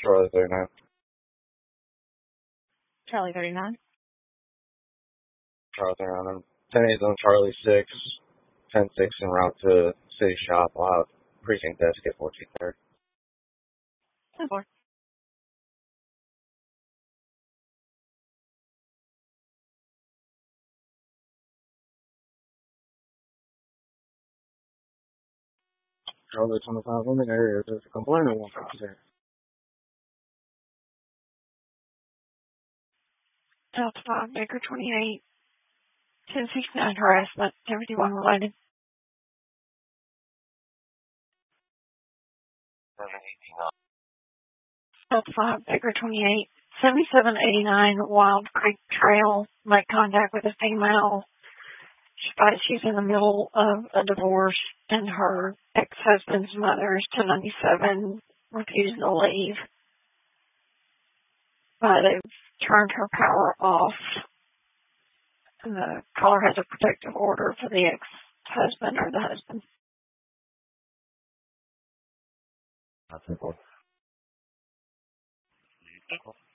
Charlie 39. Charlie 39. Charlie 39. 10-8 on Charlie 6. 10-6 en route to City Shop. I'll have precinct desk at 1430. 10-4. Charlie 25 in the area. There's a complaint at 150. Delta 5, Baker 28. 1069 harassment. 71 related. Delta 5, Baker 28. 7789 Wild Creek Trail. Make contact with a female. She's in the middle of a divorce, and her ex-husband's mother is 1097, refusing to leave. They've turned her power off. And the caller has a protective order for the ex-husband or the husband. That's important.